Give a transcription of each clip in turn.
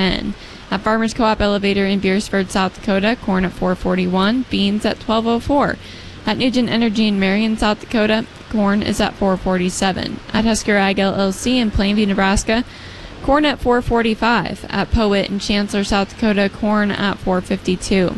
$4.10. At Farmers Co-op Elevator in Beersford, South Dakota, corn at $4.41, beans at $12.04. At Nugent Energy in Marion, South Dakota, corn is at $4.47. At Husker Ag LLC in Plainview, Nebraska, corn at $4.45. At Poet in Chancellor, South Dakota, corn at $4.52.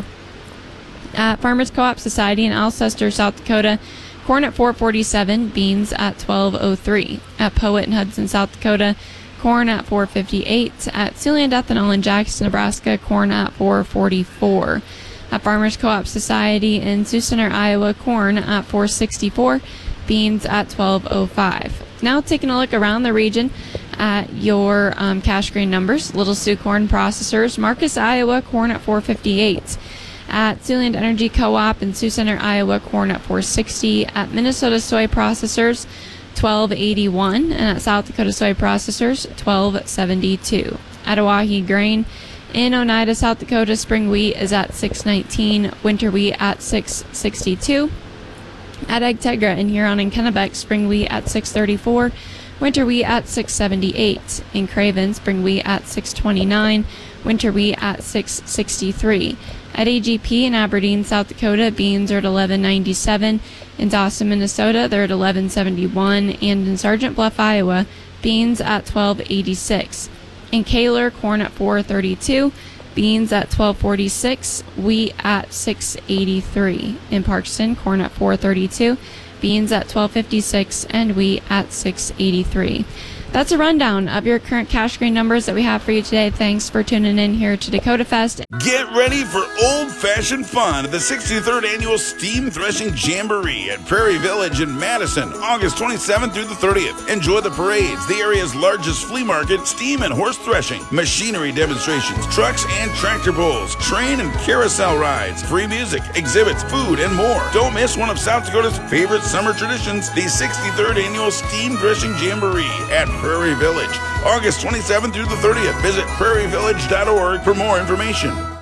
At Farmers Co-op Society in Alcester, South Dakota, corn at $4.47, beans at $12.03. At Poet in Hudson, South Dakota, corn at $4.58. At Siouxland Ethanol in Jackson, Nebraska, corn at $4.44. At Farmers Co-op Society in Sioux Center, Iowa, corn at $4.64, beans at $12.05. Now taking a look around the region at your cash grain numbers. Little Sioux Corn Processors, Marcus, Iowa, corn at $4.58. At Siouxland Energy Co-op in Sioux Center, Iowa, corn at $4.60. At Minnesota Soy Processors, $12.81. And at South Dakota Soy Processors, $12.72. At Oahe Grain in Oneida, South Dakota, spring wheat is at $6.19, winter wheat at $6.62. At Agtegra in Huron and Kennebec, spring wheat at $6.34, winter wheat at $6.78. In Craven, spring wheat at $6.29, winter wheat at $6.63. At AGP in Aberdeen, South Dakota, beans are at $11.97. In Dawson, Minnesota, they're at $11.71. And in Sergeant Bluff, Iowa, beans at $12.86. In Kaler, corn at $4.32, beans at $12.46, wheat at $6.83. In Parkston, corn at $4.32, beans at $12.56, and wheat at $6.83. That's a rundown of your current cash grain numbers that we have for you today. Thanks for tuning in here to Dakota Fest. Get ready for old-fashioned fun at the 63rd Annual Steam Threshing Jamboree at Prairie Village in Madison, August 27th through the 30th. Enjoy the parades, the area's largest flea market, steam and horse threshing, machinery demonstrations, trucks and tractor pulls, train and carousel rides, free music, exhibits, food, and more. Don't miss one of South Dakota's favorite summer traditions, the 63rd Annual Steam Threshing Jamboree at Prairie Village, August 27th through the 30th. Visit prairievillage.org for more information.